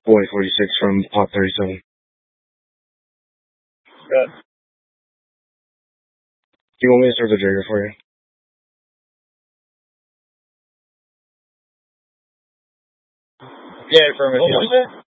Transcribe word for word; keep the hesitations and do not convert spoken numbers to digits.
Boy forty-six from Pot thirty-seven. Good. Do you want me to start the Jaeger for you? Yeah, affirmative. What was it?